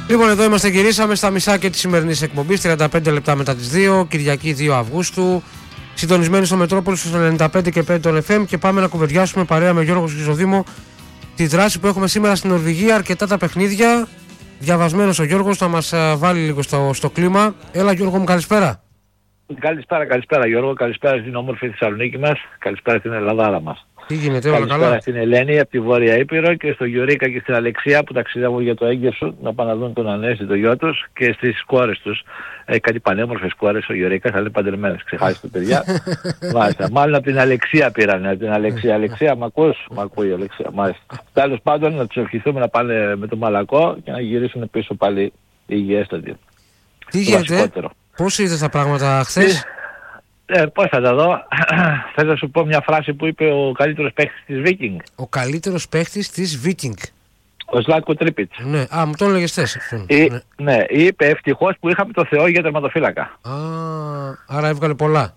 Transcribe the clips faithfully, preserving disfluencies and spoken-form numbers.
Λοιπόν, εδώ είμαστε, γυρίσαμε στα μισά και τη σημερινή εκπομπή, τριάντα πέντε λεπτά μετά τις δύο, Κυριακή δύο Αυγούστου. Συντονισμένοι στο Μετρόπολη στους ενενήντα πέντε και πέντε των εφ εμ και πάμε να κουβεντιάσουμε παρέα με Γιώργο Χρυσοδήμο τη δράση που έχουμε σήμερα στην Νορβηγία. Αρκετά τα παιχνίδια. Διαβασμένος ο Γιώργος, θα μας βάλει λίγο στο, στο κλίμα. Έλα, Γιώργο μου, καλησπέρα. Καλησπέρα, καλησπέρα Γιώργο, καλησπέρα στην όμορφη Θεσσαλονίκη μας, καλησπέρα στην Ελλαδάρα μας. Τι γίνεται, όλα καλά? Καλησπέρα στην Ελένη από τη Βόρεια Ήπειρο και στο Γιουρίκα και στην Αλεξία που ταξιδεύουν για το έγκυο να πάνε να δουν τον Ανέστη, το γιο τους, και στις κόρες τους. Έχει κάτι πανέμορφες κόρες ο Γιουρίκας, αλλά είναι παντρεμένες, ξεχάστε παιδιά. Μάλιστα, μάλλον από την Αλεξία πήρανε, από την Αλεξία. Αλεξία, μ' ακούς? Μ' ακούει η Αλεξία, μάλιστα. Τέλος πάντων, να τους ευχηθούμε να πάνε με το Μαλακό και να γυρίσουν πίσω πάλι υγιέστατοι. Τι γίνεται, πώς είδες τα πράγματα χθες? Ε, πώς θα τα δω. Θέλω να σου πω μια φράση που είπε ο καλύτερος παίχτης της Viking. Ο καλύτερος παίχτης της Viking. Ο Σλάτκο Τρίπιτς. Ναι, α, μου τον έλεγες θες αυτόν. Ε, ναι. ναι, είπε ευτυχώς που είχαμε το Θεό για τερματοφύλακα. Α, άρα έβγαλε πολλά.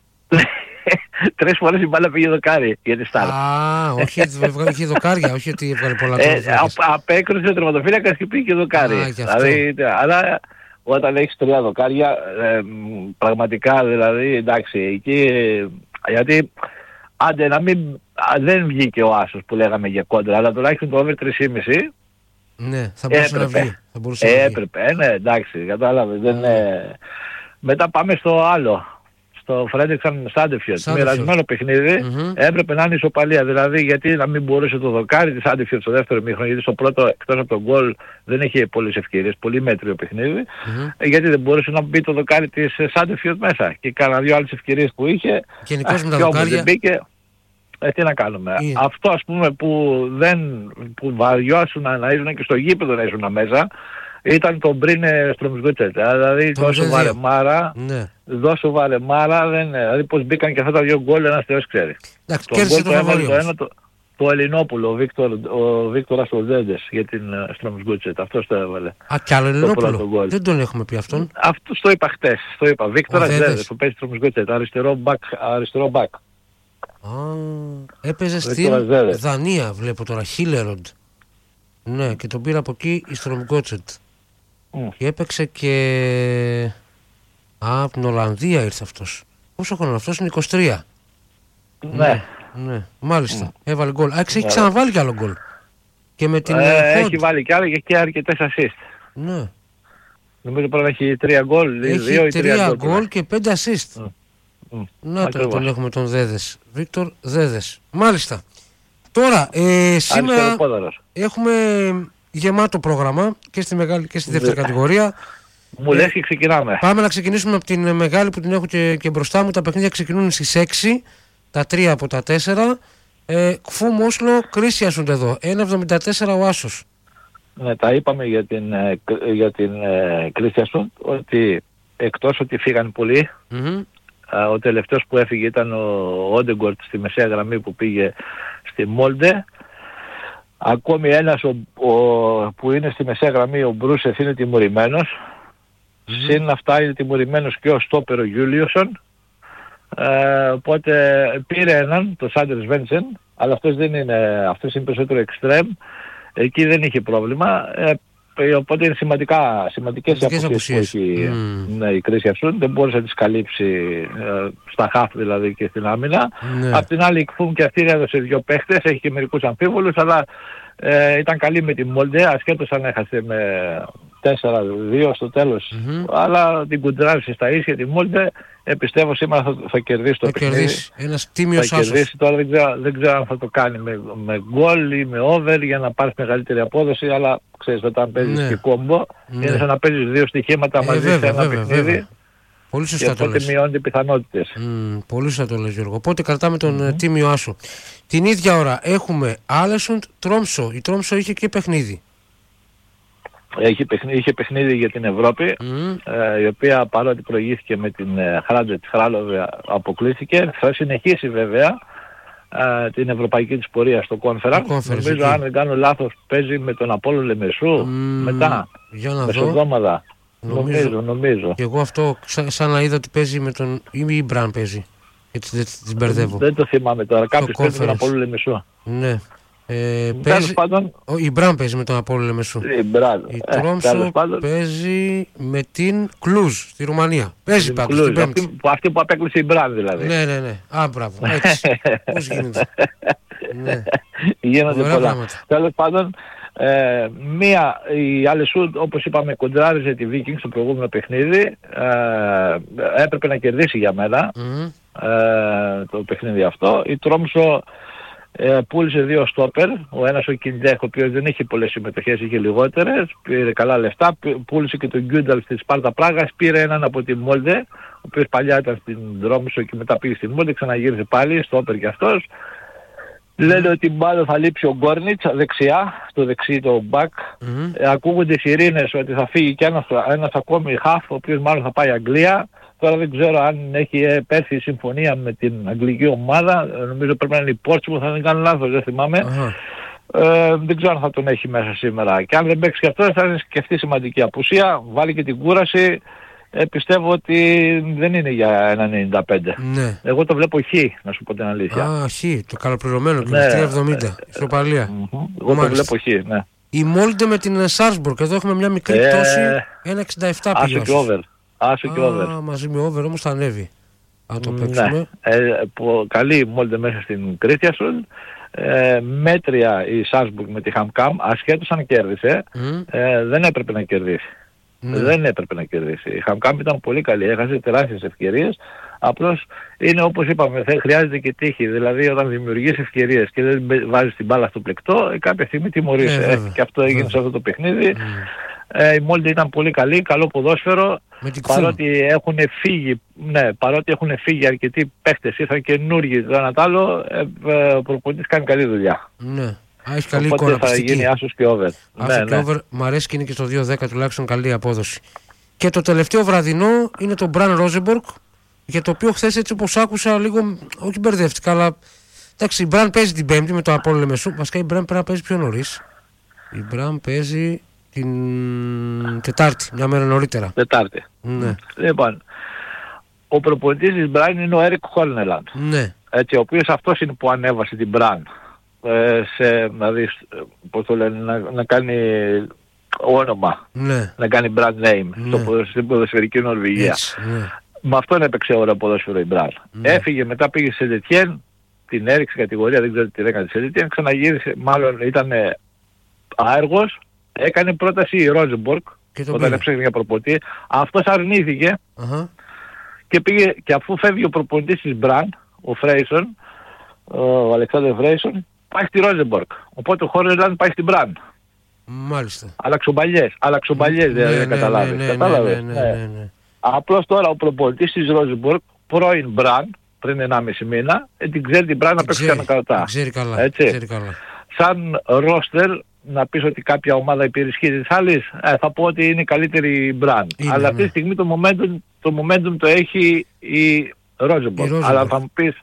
Τρεις φορές η μπάλα πήγε δοκάρι για τη Στάρ. Α, όχι, είχε δοκάρια, όχι ότι έβγαλε πολλά τερματοφύλακες. Ε, απέκρουσε ο τερματοφύλακας και πήγε δοκάρι. Α, δηλαδή, αλλά όταν έχεις τρία δοκάρια, ε, πραγματικά δηλαδή, εντάξει, εκεί, γιατί άντε να μην, δεν βγήκε ο άσος που λέγαμε για κόντρα, αλλά τουλάχιστον το over τρία κόμμα πέντε. Ναι, θα μπορούσε έπρεπε. να βγει. Θα μπορούσε ε, να βγει. Έπρεπε, ναι, εντάξει, κατάλαβε. Δεν, ε... Μετά πάμε στο άλλο. Στο Φρέντεξαν Σάντεφιελτ. Μοιρασμένο παιχνίδι, mm-hmm. έπρεπε να είναι ισοπαλία. Δηλαδή, γιατί να μην μπορούσε το δοκάρι τη Σάντεφιελτ στο δεύτερο μήχρονο, γιατί στο πρώτο, εκτός από τον γκολ, δεν είχε πολλές ευκαιρίες, πολύ μέτριο παιχνίδι. Mm-hmm. Γιατί δεν μπορούσε να μπει το δοκάρι της Σάντεφιελτ μέσα. Και κάνα δύο άλλες ευκαιρίες που είχε. Γενικώς με τα δοκάρια. Δεν μπήκε. Ε, τι να κάνουμε. Yeah. Αυτό, ας πούμε, που δεν, που βαριώσουν να ήσουν και στο γήπεδο να ήσουν μέσα, ήταν το Μπρίνε Στρομσγκούτσετ. Δηλαδή τόσο βαρεμάρα, ναι. τόσο βαρεμάρα, δεν, δηλαδή πως μπήκαν και αυτά τα δύο γκολ, ένας θεός ξέρει. Εντάξει, κέρδισε το φαβορί. Το ένα το, το Ελληνόπουλο, ο Βίκτορ, ο Βίκτορας Οδέντες για την uh, Στρομσγκούτσετ, αυτός το έβαλε. Α, κι άλλο Ελληνόπουλο, δεν τον έχουμε πει αυτόν. Αυτός το είπα χτες, το είπα, Βίκτορας Οδέντες που παίζει Στρομσγκούτσετ, αριστερό μπακ, αριστερό μπακ. Α, έπαιζε στην Δανία, βλέπω τώρα, Χίλεροντ. Ναι, και τον πήρα από εκεί η Στρομσγκούτσετ. Mm. Και έπαιξε και... Α, από την Ολλανδία ήρθε αυτός. Πόσο χρόνο αυτός? Είναι είκοσι τρία. Ναι. Ναι, ναι. Μάλιστα. Mm. Έβαλε γκολ. Α, έχει ξαναβάλει κι άλλο γκολ. Και με την... Ε, έχει βάλει κι άλλο και αρκετές assist. Ναι. Νομίζω πρέπει να έχει τρία γκολ. Έχει τρία γκολ και πέντε assist. Mm. Mm. Να τώρα τον έχουμε τον Δέδες. Βίκτορ Δέδες. Μάλιστα. Τώρα, ε, σήμερα έχουμε γεμάτο πρόγραμμα και στη μεγάλη και στη δεύτερη κατηγορία. Μου λες και ξεκινάμε. Πάμε να ξεκινήσουμε από την μεγάλη που την έχω και, και μπροστά μου. Τα παιχνίδια ξεκινούν στις έξι, τα τρία από τα τέσσερα. Ε, Κφού Μόσλο, Κρίσιασουντ εδώ, ένα εβδομήντα τέσσερα ο άσος. Ναι, τα είπαμε για την, για την Κρίσιασουντ, ότι εκτός ότι φύγαν πολλοί, mm-hmm. ο τελευταίος που έφυγε ήταν ο Όντεγκορτ στη μεσαία γραμμή που πήγε στη Μόλντε. Ακόμη ένας ο, ο, που είναι στη μεσαία γραμμή, ο Μπρούσεφ, είναι τιμωρημένος. Mm. Συν αυτά είναι τιμωρημένος και ο στόπερ ο Γιούλιοσον. Ε, οπότε πήρε έναν, το Σάντερς Βένσεν, αλλά αυτός δεν είναι, αυτός είναι περισσότερο εξτρέμ. Εκεί δεν είχε πρόβλημα. Ε, οπότε είναι σημαντικά, σημαντικές οι απουσίες που έχει mm. ναι, η Κρίσιασουντ. Δεν μπόρεσε να τις καλύψει ε, στα χαφ δηλαδή και στην άμυνα. Mm. Απ' την άλλη η Κφούμ και αυτή έδωσε δύο παίχτες, έχει και μερικούς αμφίβολους, αλλά ε, ήταν καλή με τη Μόλντε, ασχέτως αν έχασε με τέσσερα δύο στο τέλος. Mm-hmm. Αλλά την κουντράρισε στα ίσια τη Μόλντε. Ε, πιστεύω σήμερα θα, θα κερδίσει το θα παιχνίδι. Κερδίσει. Ένας τίμιος άσος. Θα κερδίσει. Τώρα δεν ξέρω, δεν ξέρω αν θα το κάνει με, με γκολ ή με over για να πάρει μεγαλύτερη απόδοση, αλλά ξέρεις όταν παίζεις ναι. και κόμπο, ναι. είναι σαν να παίζεις δύο στοιχήματα ε, μαζί βέβαια, σε ένα βέβαια, παιχνίδι. Βέβαια. Πολύ σωστά το λες. Οπότε μειώνται οι πιθανότητες. Mm, πολύ σωστά το λες Γιώργο. Οπότε κρατάμε τον mm-hmm. τίμιο άσο. Την ίδια ώρα έχουμε Άλεσουντ Τρόμσο. Η Τρόμσο είχε και παιχνίδι. Είχε παιχνίδι, είχε παιχνίδι για την Ευρώπη, mm. ε, η οποία παρότι προηγήθηκε με την ε, Χράντζε της Χράλοβε αποκλείστηκε. Θα συνεχίσει βέβαια ε, την ευρωπαϊκή της πορεία στο Conference. Νομίζω εκεί. Αν δεν κάνω λάθος παίζει με τον Απόλλων Λεμεσού mm. μετά, μεσοβδόμαδα. Νομίζω, νομίζω, νομίζω. Και εγώ αυτό σαν, σαν να είδα ότι παίζει με τον ή Μπραν παίζει. Γιατί δεν τις μπερδεύω. Δεν το θυμάμαι τώρα. Κάποιος παίζει με τον Απόλλων Λεμεσού. Ναι. Ε, παίζει... πάντων... Η Μπραν παίζει με τον Απόλλωνα Λεμεσού. Η, Μπραν. η Τρόμσο πάντων... παίζει με την Κλουζ στη Ρουμανία. Παίζει πάντως την Πέμπτη. Αυτή, αυτή που απέκλεισε η Μπραν δηλαδή. Ναι, ναι, ναι. Α, μπράβο. Έτσι. Πώς γίνεται. Ναι. Γίνονται πολλά. Τέλος πάντων, ε, μία, η Αλεσούντ όπως είπαμε κοντράριζε τη Viking στο προηγούμενο παιχνίδι. Ε, έπρεπε να κερδίσει για μένα mm. ε, το παιχνίδι αυτό. Η Τρόμσο ε, πούλησε δύο στόπερ. Ο ένας ο Κιντέχ, ο οποίος δεν είχε πολλές συμμετοχές, είχε λιγότερες. Πήρε καλά λεφτά. Πούλησε και τον Γκιούνταλ στη Σπάρτα Πράγας. Πήρε έναν από τη Μόλντε, ο οποίος παλιά ήταν στην Τρόμσο και μετά πήγε στη Μόλντε. Ξαναγύρισε πάλι, στόπερ κι αυτός. Λένε ότι μάλλον θα λείψει ο Γκόρνιτς δεξιά, το δεξί το μπακ. Mm-hmm. Ε, ακούγονται σιρήνες ότι θα φύγει και ένας, ένας ακόμη χαφ, ο οποίος μάλλον θα πάει Αγγλία. Τώρα δεν ξέρω αν έχει πέσει η συμφωνία με την αγγλική ομάδα. Νομίζω πρέπει να είναι η Πόρτσμουθ, θα δεν κάνω λάθος, δεν θυμάμαι. Uh-huh. Ε, δεν ξέρω αν θα τον έχει μέσα σήμερα. Και αν δεν παίξει και αυτό θα είναι σκεφτεί σημαντική απουσία. Βάλει και την κούραση. Ε, πιστεύω ότι δεν είναι για ένα ενενήντα πέντε. Ναι. Εγώ το βλέπω χ, να σου πω την αλήθεια. Α, χ, το καλοπληρωμένο, το ναι. τρία εβδομήντα, ισοπαλία. Mm-hmm. Εγώ Μάλιστα. το βλέπω χ, ναι. Η Μόλντε με την Σάρσμπουργκ, εδώ έχουμε μια μικρή ε, πτώση, ένα εξήντα επτά πήγε. Άσο και over. Άσο και over. Α, μαζί με over όμως θα ανέβει. Αν το παίξουμε. Ναι. Ε, που, καλή η Μόλντε μέσα στην Κρίστιασον. Ε, μέτρια η Σάρσμπουργκ με τη Χαμκάμ, ασχέτως αν κέρδισε, mm. ε, δεν έπρεπε να κερδίσει. Ναι. Δεν έπρεπε να κερδίσει. Η Χαμκάμ ήταν πολύ καλή, έχασε τεράστιες ευκαιρίες. Απλώς είναι όπως είπαμε, χρειάζεται και τύχη. Δηλαδή όταν δημιουργείς ευκαιρίες και δεν βάζεις την μπάλα στο πλεκτό, ε, κάποια στιγμή τιμωρείσαι. Ε, ε, και αυτό έγινε ε, σε αυτό το παιχνίδι. Mm. Ε, η Μόλντε ήταν πολύ καλή, καλό ποδόσφαιρο. Παρότι έχουν φύγει, ναι, παρότι έχουν φύγει αρκετοί παίχτες, ήρθαν καινούργοι το ένα τ' άλλο, ε, ε, ο προπονητής κάνει καλή δουλειά. Ναι. Α, έχει καλή Οπότε εικόνα. Θα γίνει άσος και over. Άσος ναι, και ναι. over, μ' αρέσει και είναι και στο δύο δέκα τουλάχιστον καλή απόδοση. Και το τελευταίο βραδινό είναι το Μπραν Ρόζεμπορκ, για το οποίο χθες έτσι όπως άκουσα λίγο, όχι μπερδεύτηκα, αλλά εντάξει, η Μπραν παίζει την Πέμπτη με το Απόλλωνα Λεμεσού. Βασικά η Μπραν πρέπει να παίζει πιο νωρίς. Η Μπραν παίζει την Τετάρτη, μια μέρα νωρίτερα. Τετάρτη. Ναι. Λοιπόν, ο προπονητής της Μπραν είναι ο Έρικ Χόλνελαντ. Ναι. Έτσι, ο οποίος αυτός είναι που ανέβασε την Μπραν. Ε, σε, δηλαδή, πώς το λένε, να, να κάνει όνομα, ναι. να κάνει brand name, ναι. στο, στην ποδοσφαιρική Νορβηγία. Έτσι, ναι. Με αυτόν έπαιξε ώρα ποδόσφαιρο η Μπραν. Ναι. Έφυγε, μετά πήγε σε Σεντετιέν, την έριξε κατηγορία, δεν ξέρω τι έκανε τη Σεντετιέν, ξαναγύρισε, μάλλον ήταν άεργος, έκανε πρόταση η Ρόζεμπορκ, όταν έψαχνε για προπονητή. Αυτός αρνήθηκε uh-huh. και πήγε, και αφού φεύγει ο προπονητής της Μπραν, ο Φρέισον, ο Αλεξάνδερ Φρέισον, πάει στη Ρόζεμπορκ. Οπότε ο Χόλνελαντ πάει στην Μπραν. Μάλιστα. Αλλαξομπαλιές, αλλαξομπαλιές ναι, δεν ναι, καταλάβεις. Ναι, ναι, Κατάλαβες. Ναι, ναι, ναι, ναι, ναι. Απλώς τώρα ο προπονητής της Ρόζεμπορκ, πρώην Μπραν, πριν ενάμιση μήνα, ε, την ξέρει την Μπραν να παίξει κανένα Την ξέρει καλά. Έτσι. Ξέρει καλά. Σαν ρόστερ, να πεις ότι κάποια ομάδα υπερισχύει της άλλης, ε, θα πω ότι είναι η καλύτερη Μπραν. Αλλά ναι. αυτή τη στιγμή το momentum, το momentum το έχει η Ρόζεμπορκ. Αλλά θα μου πεις,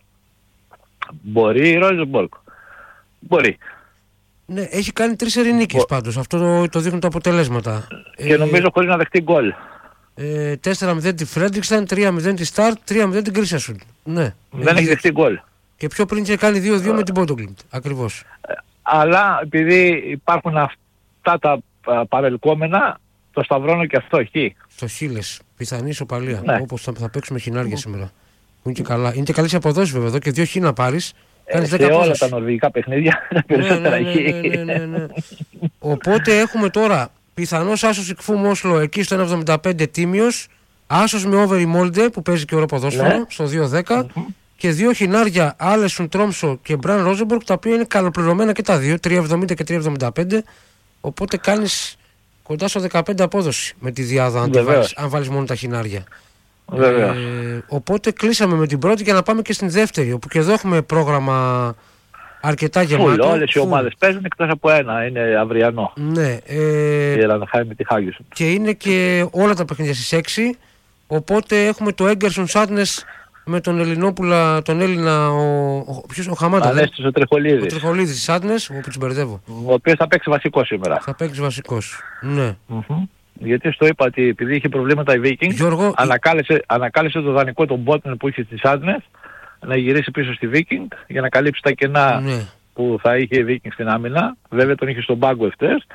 μπορεί η Ρόζεμπορκ. Μπορεί. Ναι, έχει κάνει τρεις ερηνίκες Μπο... πάντως. Αυτό το, το δείχνουν τα αποτελέσματα. Και ε, νομίζω χωρίς να δεχτεί γκολ. Ε, τέσσερα μηδέν τη Φρέντριξταν, τρία μηδέν τη Σταρτ, τρία μηδέν την Κρίσιασον. Ναι. Δεν έχει δεχτεί γκολ. Και πιο πριν είχε κάνει δύο δύο με την Πόντογκλιντ. Ακριβώς. Ε, αλλά επειδή υπάρχουν αυτά τα α, παρελκόμενα, το σταυρώνω και αυτό εκεί. Στο Χίλες. Πιθανή ισοπαλία. Ναι. Όπως θα, θα παίξουμε χινάρια mm. σήμερα. Είναι και καλά. Είναι και καλές αποδόσεις βέβαια εδώ και δύο χι να πάρεις. Ε, σε όλα τα νορβηγικά παιχνίδια τα περισσότερα εκεί. Ναι, ναι, ναι, ναι, ναι. Οπότε έχουμε τώρα πιθανώς άσος Ικφούμ Όσλο εκεί στο ένα εβδομήντα πέντε Τίμιος, άσος με over η Μόλντε που παίζει και ωραίο ποδόσφαιρο ναι. στο δύο δέκα mm-hmm. και δύο χινάρια Άλεσουν Τρόμσο και Μπραν Ρόζεμπορκ τα οποία είναι καλοπληρωμένα και τα δύο, τρία εβδομήντα και τρία εβδομήντα πέντε, οπότε κάνεις κοντά στο δεκαπέντε απόδοση με τη διάδα αν, βάλεις, αν βάλεις μόνο τα χινάρια. Ε, οπότε κλείσαμε με την πρώτη για να πάμε και στην δεύτερη, όπου και εδώ έχουμε πρόγραμμα αρκετά γεμάτο. Όλες οι ομάδες παίζουν εκτός από ένα, είναι αυριανό. Ναι. Ε, η Ρανχάιμ με τη Χάγισον. Και είναι και όλα τα παιχνίδια στις έξι, οπότε έχουμε το Έγκερσον Σάτνες με τον Ελληνόπουλα, τον Έλληνα, ο, ο, ποιος, ο Χαμάντα. Ανέστης ο Τριχολίδης. Ο Τριχολίδης της Σάτνες, όπου τους μπερδεύω. Ο οποίος θα παίξει βασικός σήμερα. Θα παίξει βασικός, ναι. Mm-hmm. Γιατί στο είπα ότι επειδή είχε προβλήματα η Viking, Γιώργο, ανακάλεσε, η... ανακάλεσε το δανεικό τον Μπότμεν που είχε στις Άντνες να γυρίσει πίσω στη Viking για να καλύψει τα κενά ναι. που θα είχε η Viking στην άμυνα. Βέβαια τον είχε στον πάγκο εχθές.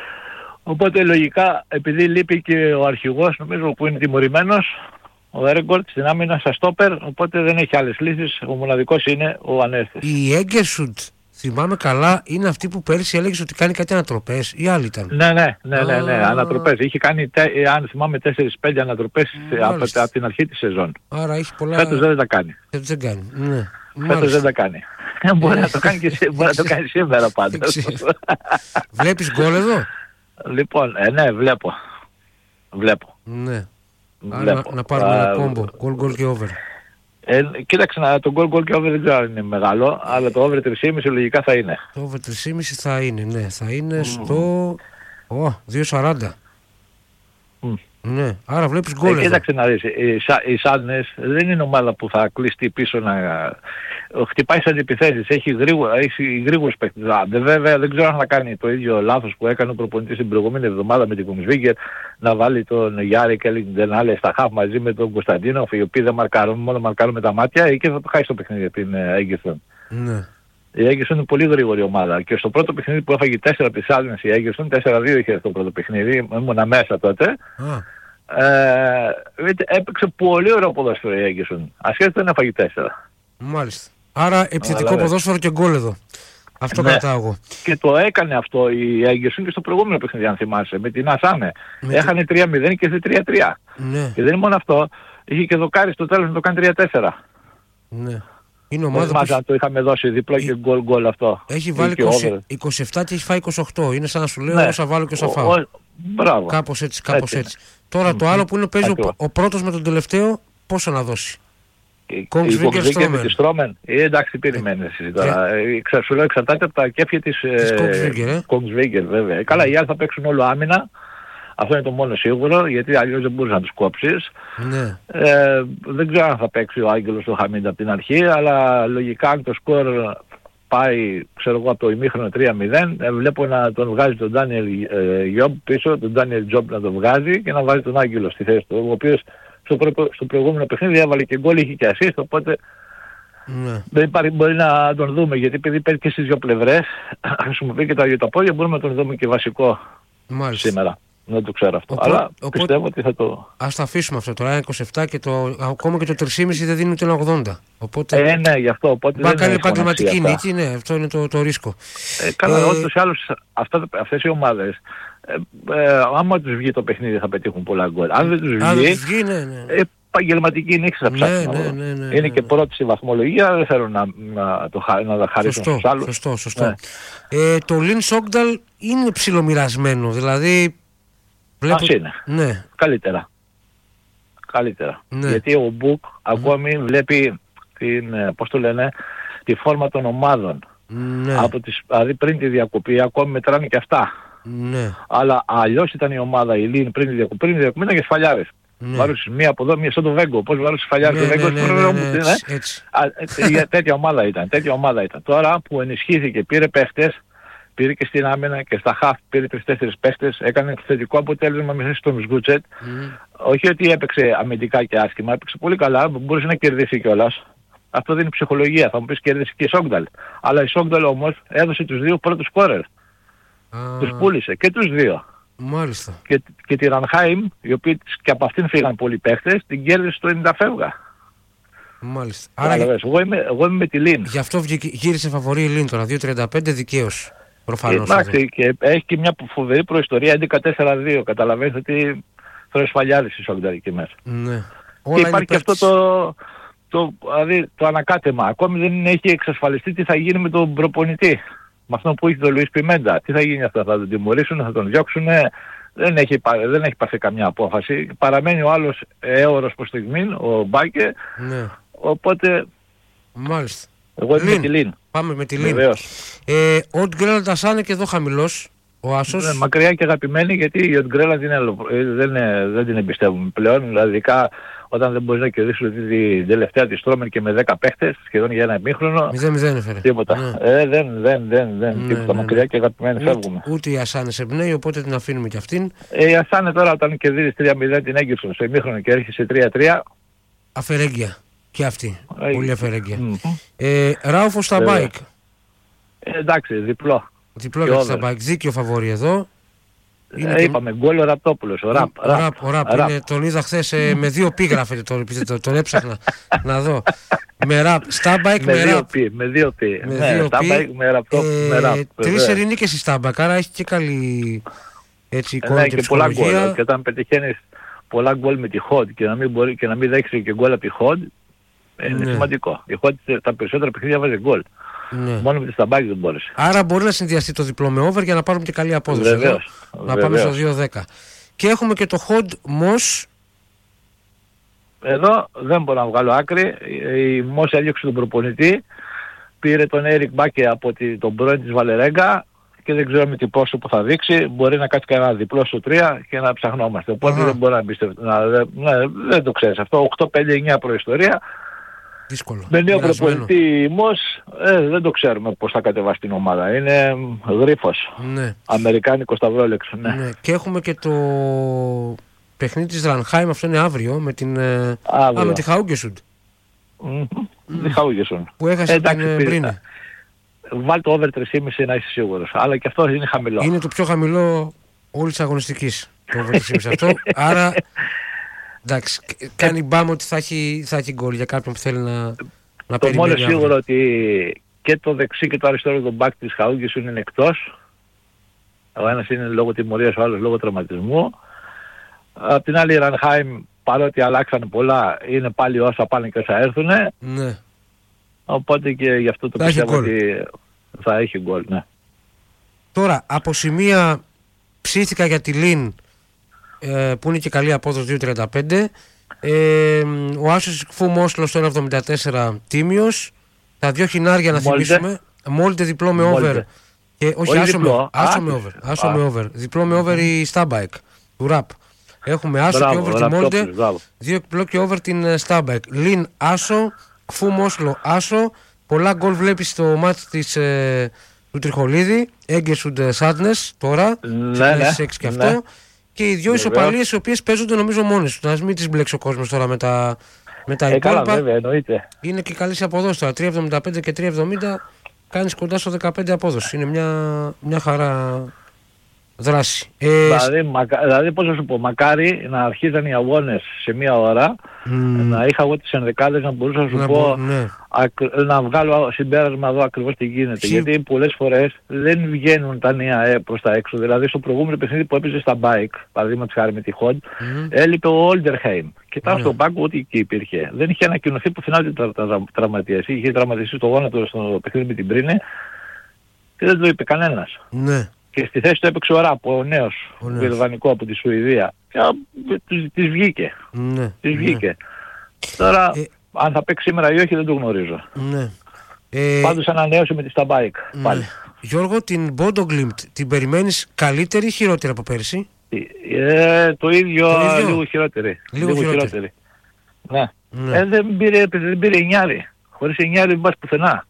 Οπότε λογικά, επειδή λείπει και ο αρχηγός, νομίζω που είναι τιμωρημένος, ο Έρεγκορτ στην άμυνα στα στόπερ, οπότε δεν έχει άλλες λύσεις. Ο μοναδικός είναι ο Ανέστης. Η Έγκερσουντ, θυμάμαι καλά, είναι αυτή που πέρυσι έλεγε ότι κάνει κάτι ανατροπές ή άλλη ήταν? Ναι, ναι, ναι, ναι, ναι, ανατροπές. Είχε κάνει, αν θυμάμαι, τέσσερις πέντε ανατροπές από, από την αρχή της σεζόν. Άρα έχει πολλά... Φέτος δεν τα κάνει. Φέτος δεν κάνει, ναι. Φέτος δεν τα κάνει. Μπορεί να το κάνει και μπορεί να το κάνει σήμερα πάντως. Βλέπεις γκολ εδώ? Λοιπόν, ε, ναι, βλέπω. Βλέπω. Ναι. Βλέπω. Άρα, να πάρουμε ένα κόμπο, γκολ, γκολ και over. Ε, κοίταξε, να, το γκολ γκολ και over δεν ξέρω αν είναι μεγάλο, αλλά το over τρία κόμμα πέντε λογικά θα είναι. Το over τρία κόμμα πέντε θα είναι, ναι. Θα είναι mm. στο oh, δύο σαράντα. Mm. Ναι, άρα βλέπεις γκολ. Ε, κοίταξε να δεις, οι, οι Σάντνες δεν είναι ομάδα που θα κλειστεί πίσω να... Χτυπάει σε αντιπιθέσεις, έχει, γρήγορα, έχει γρήγορους παίκτες. Βέβαια δεν ξέρω αν θα κάνει το ίδιο λάθος που έκανε ο προπονητής την προηγούμενη εβδομάδα με την Kongsvinger, να βάλει τον Γιάρη και την άλλη στα χαφ μαζί με τον Κωνσταντίνοφ, οι οποίοι δεν μαρκάρουν, μόνο μαρκάρουν με τα μάτια, και θα το χάσει το παιχνίδι την Έγκερσον. Ναι. Η Έγκερσον είναι πολύ γρήγορη ομάδα και στο πρώτο παιχνίδι που έφαγε τέσσερα από τις Σάντνες η Έγκερσον, τέσσερα δύο είχε στο πρώτο παιχνίδι, ήμουνα μέσα τότε. Ah. Ε, έπαιξε πολύ ωραίο ποδόσφαιρο η Έγκερσον. Ασχέτως δεν έφαγε τέσσερα. Μάλιστα. Άρα επιθετικό ποδόσφαιρο και γκολ εδώ. Αυτό ναι. Κρατάω εγώ. Και το έκανε αυτό η Έγκερσον και στο προηγούμενο παιχνίδι, αν θυμάσαι, με την Ασάνε. Έχανε τρία μηδέν και σε τρία τρία. Ναι. Και δεν είναι μόνο αυτό, είχε και δοκάρι στο τέλος να το κάνει τρία τέσσερα. Ναι. Είναι ομάδα που... το είχαμε δώσει διπλό και γκολ γκολ αυτό. Έχει βάλει είκοσι, είκοσι επτά και έχει φάει είκοσι οκτώ. Είναι σαν να σου λέω ναι. Όσα βάλω και όσα φάω. Ο... Μπράβο. Κάπως έτσι, κάπως έτσι. έτσι. Τώρα το άλλο που είναι παίζει ο, ο πρώτος με τον τελευταίο, πόσο να δώσει? Η Kongsvinger με τη Στρόμεν. Ε, εντάξει, περιμένει εσύ τώρα. Ε, σου λέω εξαρτάται από τα κέφια της Kongsvinger, ε, βέβαια. Καλά, οι άλλοι θα παίξουν όλο άμυνα. Αυτό είναι το μόνο σίγουρο, γιατί αλλιώς δεν μπορείς να τους κόψεις. Ναι. Ε, δεν ξέρω αν θα παίξει ο Άγγελος το Χαμίντα από την αρχή, αλλά λογικά αν το σκορ πάει, ξέρω εγώ, από το ημίχρονο τρία μηδέν, ε, βλέπω να τον βγάζει τον Ντάνιελ Γιόμπ πίσω, τον Ντάνιελ Τζόμπ να τον βγάζει και να βάζει τον Άγγελο στη θέση του, ο οποίος στο, προ, στο προηγούμενο παιχνίδι έβαλε και γκολ, είχε και assist, οπότε ναι. Δεν υπάρχει, μπορεί να τον δούμε, γιατί επειδή παίζει και στις δύο πλευρές, χρησιμοποιεί και τα δύο τα πόδια, μπορούμε να τον δούμε και βασικό. Μάλιστα. Σήμερα. Δεν το ξέρω αυτό. Οπότε, αλλά οπότε, πιστεύω ότι θα το... Ας τα αφήσουμε αυτό τώρα, είκοσι επτά και το, ακόμα και το τρία κόμμα πέντε δεν δίνει ούτε ένα ογδόντα. Οπότε... Ε, ναι, γι' αυτό. Οπότε μπα κάνει επαγγελματική νίκη, ναι, αυτό είναι το, το ρίσκο. Ε, καλά, ε, όντως ή άλλως αυτές οι ομάδες, ε, ε, άμα τους βγει το παιχνίδι θα πετύχουν πολλά γκολ. Αν δεν τους βγει, αν δεν τους βγει ναι, ναι. Ε, επαγγελματική νίκη θα ψάξουν. Ναι, ναι, ναι, ναι, ναι. Είναι και πρώτη στη βαθμολογία, δεν θέλω να, να, το, να τα χαρίσουν στους άλλους. Σωστό, σωστό. Ναι. Ε, το Λιν Σόγνταλ είναι ψιλομοιρασμένο, δηλαδή... Βλέπω... Ας είναι. Ναι. Καλύτερα. Καλύτερα. Ναι. Γιατί ο Μπουκ mm. ακόμη βλέπει την, πώς το λένε, τη φόρμα των ομάδων. Ναι. Από τις, δηλαδή πριν τη διακοπή ακόμη μετράνε και αυτά. Ναι. Αλλά αλλιώς ήταν η ομάδα η Λίν πριν τη διακοπή. Πριν τη διακοπή ήταν και σφαλιάρες. Ναι. Βάρουσες μία από εδώ, μία σαν το Βέγκο. Πώς βάρουσες σφαλιάρες, ναι, το Βέγκο. Ναι, ναι, ναι, ναι, ναι, ναι. Έτσι, έτσι. Α, τέτοια ομάδα ήταν. Τέτοια ομάδα ήταν. Τώρα που ενισχύθηκε, πήρε παίχτες, πήρε και στην άμυνα και στα χαφ, πήρε τρεις-τέσσερις παίχτες, έκανε θετικό αποτέλεσμα μέσα στον Σγκούτσετ. Mm. Όχι ότι έπαιξε αμυντικά και άσχημα, έπαιξε πολύ καλά, μπορούσε να κερδίσει κιόλας. Αυτό δεν είναι ψυχολογία, θα μου πεις κερδίσει και η Σόγνταλ. Αλλά η Σόγνταλ όμως έδωσε τους δύο πρώτους σκόρερ. Ah. Τους πούλησε και τους δύο. Μάλιστα. Και, και τη Ρανχάιμ, οι οποίοι και από αυτήν φύγαν πολλοί παίχτες, την κέρδισε στο ενενήντα φεύγα. Μάλιστα. Άρα, Άρα εγώ, είμαι, εγώ είμαι με τη Λίν. Γι' αυτό γύρισε φαβορή η Λίν τώρα, δύο τριάντα πέντε δικαίως. Προφανώς. Εντάξει, και έχει και μια φοβερή προϊστορία έντεκα τέσσερα δύο. Καταλαβαίνετε ότι θα σφαλιάρεις η Σόγνταλ εκεί μέσα. Ναι. Και υπάρχει και αυτό το, το, δηλαδή, το ανακάτεμα. Ακόμη δεν έχει εξασφαλιστεί τι θα γίνει με τον προπονητή. Με αυτόν που έχει τον Λουίς Πιμέντα. Τι θα γίνει αυτά, θα τον τιμωρήσουν, θα τον διώξουν. Δεν έχει, δεν έχει πάρθει καμιά απόφαση. Παραμένει ο άλλος έωρος προς στιγμήν, ο Μπάκε. Ναι. Οπότε... Μάλιστα. Εγώ είμαι με τη Λίν. Πάμε με τη Λίν. Ε, ο Γκρέλαντ είναι και εδώ χαμηλός. Ο Άσος. Ναι, μακριά και αγαπημένη, γιατί η Γκρέλαντ δεν, δεν την εμπιστεύουμε πλέον. Δηλαδή όταν δεν μπορείς να κερδίσεις την τελευταία της Στρόμεν και με δέκα παίχτες σχεδόν για ένα ημίχρονο. μηδέν μηδέν έφερε. Τίποτα. Ναι. Ε, δεν, δεν, δεν, δεν. Ναι, τίποτα. Ναι, μακριά ναι. και αγαπημένη ούτε, φεύγουμε. Ούτε η Ασάνε σε εμπνέει, οπότε την αφήνουμε κι αυτήν. Ε, η Ασάνε τώρα όταν κερδίζεις τρία μηδέν την Έγκερσον στο ημίχρονο και έρχεσαι τρία τρία. Αφαιρέγγια. Και αυτή. Ε, πολύ αφαιρέγγια. Mm-hmm. Ε, Ράουφο στα μπάικ. εντάξει, διπλό. Διπλό για τη Σταμπάικ. Δίκιο φαβόρι εδώ. Είναι ε, είπαμε, γκολ ο Ραπτόπουλος. Ο Ραπ. Ο Ραπ, ο Ραπ. Είναι, τον είδα χθες ε, με δύο πι γράφεται το επίθετο. Τον έψαχνα να δω. Με Ραπ. Σταμπάικ με Ραπ. Με δύο πι. Με ναι, δύο Σταμπάικ με Ραπ. Τρεις ερηνίκες η Σταμπάικ, άρα έχει και καλή έτσι, εικόνα ναι, και, και πολλά ψυχολογία. γκολ. Και όταν πετυχαίνεις πολλά γκολ με τη Χοντ και να μην, μπορεί, και να μην δέχεσαι και γκολ από τη Χοντ, είναι ναι. σημαντικό. Η Χοντ τα περισσότερα παιχνίδια βάζει γκολ. Ναι. Μόνο με τη Σταμπάικ δεν μπόρεσε. Άρα μπορεί να συνδυαστεί το διπλό με over για να πάρουμε και καλή απόδοση. Βεβαίως, εδώ, να πάμε στο δύο δέκα. Και έχουμε και το Χοντ Μος. Εδώ δεν μπορώ να βγάλω άκρη. Η Μος έδιωξε τον προπονητή. Πήρε τον Έρικ Μπάκε από τη, τον πρώην της Βαλερέγκα και δεν ξέρω με τι πόσο που θα δείξει. Μπορεί να κάτσει κανένα διπλό στο τρία και να ψαχνόμαστε. Οπότε uh-huh. δεν μπορώ να εμπιστευτώ. Ναι, δεν το ξέρεις αυτό. οκτώ πέντε εννιά προϊστορία. Δύσκολο. Με νέο προπονητή Μος, ε, δεν το ξέρουμε πώς θα κατεβάσει την ομάδα. Είναι γρίφος. Ναι. Αμερικάνικο σταυρόλεξο. Ναι. Ναι. Και έχουμε και το παιχνίδι της Ρανχάιμ, αυτό είναι αύριο, με την, αύριο. Α, με τη Χαούγκεσουντ. Mm-hmm. Mm. Τη Χαούγκεσουντ. Που έχασε ε, την Μπρίνε. Βάλ το over τρία κόμμα πέντε να είσαι σίγουρος. Αλλά και αυτό είναι χαμηλό. Είναι το πιο χαμηλό όλης της αγωνιστικής. Το over τρία κόμμα πέντε αυτό. Άρα... Εντάξει, κάνει μπάμ ότι θα έχει, θα έχει γκολ για κάποιον που θέλει να, να το περιμένει. Το μόνο σίγουρο ότι και το δεξί και το αριστερό το μπακ της Χαούγκεσουντ είναι εκτός. Ο ένας είναι λόγω τιμωρίας, ο άλλος λόγω τραυματισμού. Απ' την άλλη η Ρανχάιμ, παρότι αλλάξανε πολλά, είναι πάλι όσα πάνε και όσα έρθουνε. Ναι. Οπότε και γι' αυτό το θα πιστεύω ότι θα έχει γκολ, ναι. Τώρα, από σημεία ψήθηκα για τη Λιν, ε, που είναι και καλή απόδοση δύο τριάντα πέντε. Ε, ο Άσος Κφού Μόσλο στο ένα εβδομήντα τέσσερα τίμιος. Τα δύο χινάρια να Μόλτε. θυμίσουμε. Μόλτε διπλό με over. Και, όχι, άσο με, άσο με over. Άσο με over. Διπλό με over η Σταμπάικ του Ραπ. Έχουμε άσο μπράβο, και over τη Μόλτε. Δύο διπλό και over την Σταμπάικ. Λιν άσο. Κφού Μόσλο άσο. Πολλά γκολ βλέπει στο μάτς της, ε, του Τριχολίδη. Έγκεσουντ Σάντνες τώρα. Ναι, ναι, έξι και αυτό. Ναι. Και οι δύο ισοπαλίες οι οποίες παίζονται νομίζω μόνες του. Να μην τις μπλέξει ο κόσμος τώρα με τα, με τα ε, υπόλοιπα. Καλά, βέβαια, εννοείται. Είναι και καλή σε αποδόση τώρα. τρία εβδομήντα πέντε και τρία εβδομήντα κάνεις κοντά στο δεκαπέντε απόδοση. Είναι μια, μια χαρά δράση. Ε, δηλαδή, μακα, δηλαδή, πώς θα σου πω, μακάρι να αρχίζαν οι αγώνες σε μία ώρα, mm. να είχα εγώ τις ενδεκάδες να μπορούσα να σου να πω, μπο, ναι. ακ, να βγάλω συμπέρασμα εδώ ακριβώς τι γίνεται. Συ... Γιατί πολλές φορές δεν βγαίνουν τα νέα ε, προς τα έξω. Δηλαδή στο προηγούμενο παιχνίδι που έπαιζε στα bike, παραδείγματος χάρη με τη Hod, mm. έλειπε ο Όλντερχαιμ. Κοιτάω mm. στον πάγκο ότι εκεί υπήρχε. Δεν είχε ανακοινωθεί πουθενά ότι τα, τα, τα τραυματίες. Είχε τραυματιστεί στο γόνατο στο παιχνίδι με την Πρίνε και δεν το είπε κανένας. Ναι. Και στη θέση του έπαιξε ο Ραπ, ο νέος, ο Βιλβανικό από τη Σουηδία. Και της βγήκε. Ναι, της βγήκε. Ναι. Τώρα, ε, αν θα παίξει σήμερα ή όχι δεν το γνωρίζω. Ναι. Ε, Πάντως ανανέωσε με τη Σταμπάικ. Ναι. Πάλι. Γιώργο, την Bodo Glimt την περιμένεις καλύτερη ή χειρότερη από πέρσι? Ε, το, ίδιο, το ίδιο, λίγο χειρότερη. Λίγο, λίγο χειρότερη. χειρότερη. Ναι. Ναι. Ε, δεν πήρε, δεν πήρε εννιάρι. Χωρίς εννιάρι δεν πας πουθενά.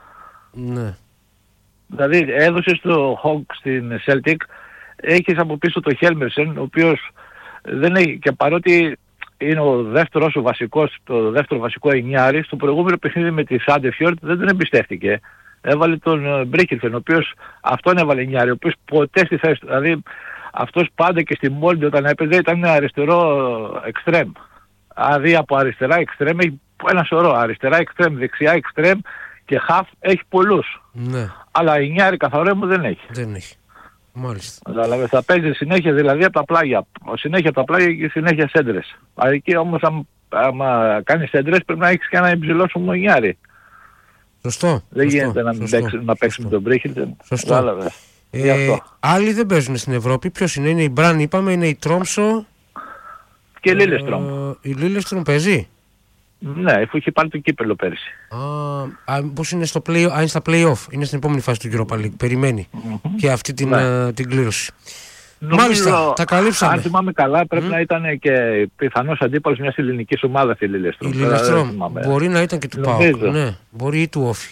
Ναι. Δηλαδή έδωσε στο Hawk στην Celtic, έχεις από πίσω το Helmersen, ο οποίος δεν έχει, και παρότι είναι ο δεύτερος, ο βασικός, το δεύτερο βασικό εννιάρι, στο προηγούμενο παιχνίδι με τη Σάντεφιορτ δεν τον εμπιστεύτηκε. Έβαλε τον Μπρίκελσεν, ο οποίος αυτόν έβαλε εννιάρι, ο οποίος ποτέ στη θέση του, δηλαδή αυτός πάντα και στη Μόλντε όταν έπαιζε ήταν αριστερό εξτρέμ. Δηλαδή από αριστερά εξτρέμ έχει ένα σωρό, αριστερά εξτρέμ, δεξιά εξτρέμ και χαφ έχει πολλούς. Ναι. Αλλά εννιάρι καθαρό μου δεν έχει. Δεν έχει. Μάλιστα. Δηλαδή θα παίζει συνέχεια δηλαδή από τα πλάγια. Συνέχεια από τα πλάγια και συνέχεια σέντρες. Εκεί όμως άμα κάνεις σέντρες πρέπει να έχεις και ένα υψηλό σου μονιάρι. Σωστό. Δεν σωστό, γίνεται σωστό, να, παίξει, σωστό. να παίξει με τον Μπρίχιλτεν. Σωστό. Ε, άλλοι δεν παίζουν στην Ευρώπη. Ποιος είναι? Είναι η Μπραν είπαμε, είναι η Τρόμσο. Και η Λίλεστρομ. Ε, η Λίλεστρομ παίζει. Ναι, αφού είχε πάρει το κύπελλο πέρσι. Α, πώς είναι στο play, α, είναι στα play-off, είναι στην επόμενη φάση του Europa League. Περιμένει mm-hmm. και αυτή την, ναι. uh, την κλήρωση. Νομίζω, μάλιστα, τα καλύψαμε. Αν θυμάμαι καλά, πρέπει mm. να ήταν και πιθανός αντίπαλος μιας ελληνικής ομάδας η Λίλεστρομ. Η Λίλεστρομ μπορεί να ήταν και του ΠΑΟΚ. Ναι, μπορεί ή του Όφη.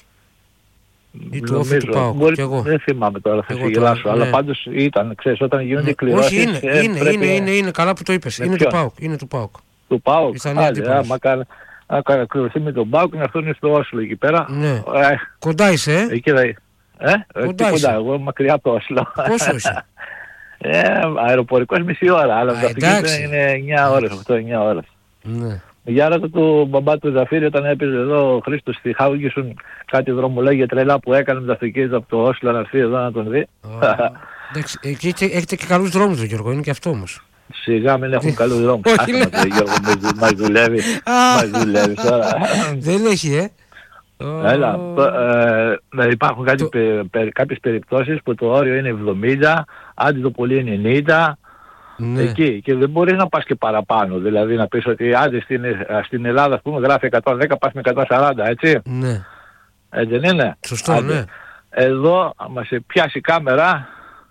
Ή του Όφη του ΠΑΟΚ. Μπορεί, δεν θυμάμαι τώρα, θα σε γελάσω. Αλλά πάντως ήταν, ξέρεις, όταν γίνονται κληρώσεις. Όχι, είναι, ε, είναι, είναι, είναι, είναι, καλά που το είπες. Είναι του ΠΑΟΚ. Είναι του ΠΑΟΚ. Του ΠΑΟΚ. Να κατακριωθεί με τον ΠΑΟΚ να έρθουν στο Όσλο εκεί πέρα. Ναι. Ε, κοντά είσαι, ε. Εκεί θα... Ε, κοντά, κοντά. Εγώ μακριά από το Όσλο. Πόσο είσαι? Ε, αεροπορικός μισή ώρα, αλλά το αυτοκίνητο είναι εννιά ώρες, οκτώ εννιά ώρες. Ναι. Για ρώτα του μπαμπά του Ζαφύρη όταν έπαιζε εδώ ο Χρήστος στη Χάουγκισον κάτι δρομολόγια τρελά που έκανε με το αυτοκίνητο από το Όσλο να έρθει εδώ να τον δει. Εντάξει, εκεί έχετε και καλούς δρόμους, Γιώργο, είναι και αυτό όμως. Σιγά μην έχουν καλούς δρόμους. Όχι, Γιώργο, μας δουλεύει. Μας δουλεύει τώρα. Δεν έχει, ε. Έλα, ε, υπάρχουν κάτι, το... πε, πε, κάποιες περιπτώσεις που το όριο είναι εβδομήντα, άντε το πολύ είναι ενενήντα, ναι. Εκεί, και δεν μπορείς να πας και παραπάνω, δηλαδή να πεις ότι άντε στην, στην Ελλάδα ας πούμε γράφει εκατόν δέκα, πας με εκατόν σαράντα, έτσι. Ναι. Έτσι δεν είναι? Σωστό, άντε. Ναι. Εδώ, άμα σε πιάσει κάμερα,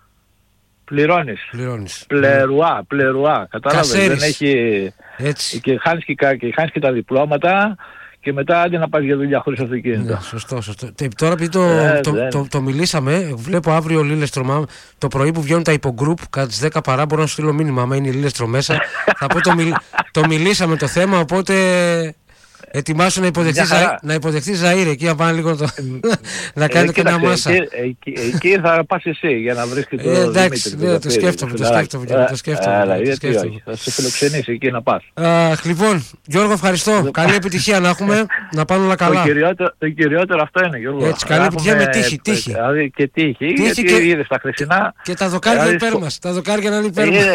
πληρώνεις. Πληρώνεις. Πλερουά, πλερουά, κατάλαβες, δεν έχει... Έτσι. Και χάνεις και, και, χάνεις και τα διπλώματα. Και μετά άντε να πας για δουλειά χωρίς αυτοκίνητο. Ναι, σωστό, σωστό. Τώρα επειδή το, ε, το, το, το, το μιλήσαμε, βλέπω αύριο Λίλεστρο, το πρωί που βγαίνουν τα υπογκρουπ, κατά τις δέκα παρά μπορώ να σου στείλω μήνυμα, άμα είναι η Λίλεστρο μέσα. Θα πω το, μιλ, το μιλήσαμε το θέμα, οπότε ετοιμάσου να υποδεχτείς να υποδεχτείς Ζαΐρ εκεί, να πάνε λίγο το, να κάνετε και μια μάσα. Εκεί, εκεί, εκεί θα πας εσύ για να βρεις και το ε, εντάξει, ναι, το σκέφτομαι, το σκέφτομαι, το σκέφτομαι. Θα σε φιλοξενήσει εκεί να πας. Λοιπόν, Γιώργο, ευχαριστώ. Καλή επιτυχία να έχουμε, να πάνε όλα καλά. Το κυριότερο αυτό είναι, Γιώργο. Έτσι, καλή επιτυχία με τύχη. Δηλαδή και τύχη, γιατί είδες τα χρυσινά. Και τα δοκάρια υπέρ μας, τα δοκάρια να είναι υπέρ μας.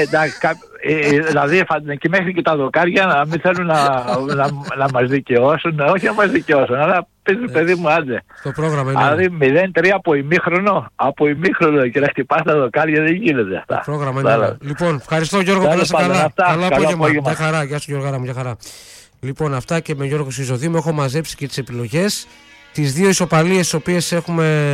Ε, δηλαδή και μέχρι και τα δοκάρια να μην θέλουν να, να, να μας δικαιώσουν, όχι να μας δικαιώσουν, αλλά πες παιδί μου άντε. Το πρόγραμμα είναι. Δηλαδή μηδέν τρία από ημίχρονο, από ημίχρονο και να χτυπάς τα δοκάρια δεν γίνεται αυτά. Το πρόγραμμα είναι. Λοιπόν, ευχαριστώ Γιώργο, που είσαι καλά. Αυτά, καλά απόγευμα. Μια χαρά, γεια σου Γιώργο, μια χαρά. Λοιπόν, αυτά και με Γιώργο Σιζοδήμο έχω μαζέψει και τις επιλογές. Τις δύο ισοπαλίες τις οποίες έχουμε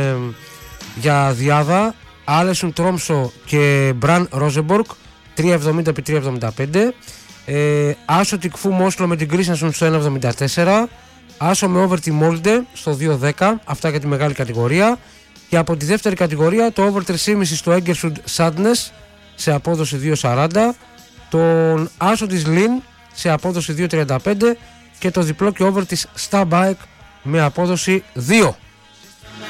για διάδα, Άλεσουν Τρόμσο και Μπραν Ρόζεμπορκ. τρία εβδομήντα επί τρία εβδομήντα πέντε. ε, Άσο Τικφού Μόσλο με την Κρίσνασον στο ένα εβδομήντα τέσσερα. Άσο με over τη Μόλντε στο δύο δέκα. Αυτά για τη μεγάλη κατηγορία. Και από τη δεύτερη κατηγορία το over τρία κόμμα πέντε στο Έγκερσουντ Sadness σε απόδοση δύο σαράντα. Τον Άσο της Λιν σε απόδοση δύο τριάντα πέντε. Και το διπλό και over της Star Bike με απόδοση δύο.